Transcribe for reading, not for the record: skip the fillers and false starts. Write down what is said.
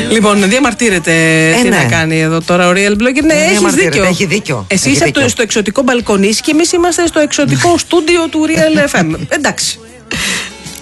Λοιπόν, διαμαρτύρεται. Τι να κάνει εδώ τώρα ο Real Blogger. Ναι, έχει δίκιο. Εσύ είσαι στο εξωτικό μπαλκονίσι και εμείς είμαστε στο εξωτικό στούντιο του Real FM. Εντάξει.